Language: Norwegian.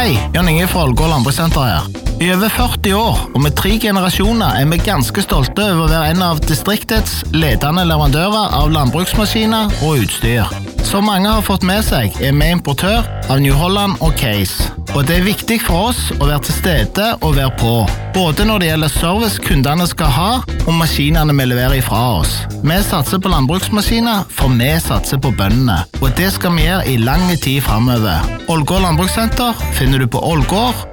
Hei, Jan Inge fra Ålgård Landbrukssenter her. I over 40 år, og med 3 generasjoner, vi ganske stolte over å være en av distriktets ledende leverandører av landbruksmaskiner og utstyr. Som mange har fått med seg, vi importør av New Holland og Case. Og det viktig for oss å være til stede og være på. Både når det gjelder service kundene skal ha, og maskinene vi leverer ifra oss. Vi satser på landbruksmaskiner, for vi satser på bøndene. Og det skal vi gjøre i lang tid fremover. Ålgård Landbrukssenter finner du på Ålgård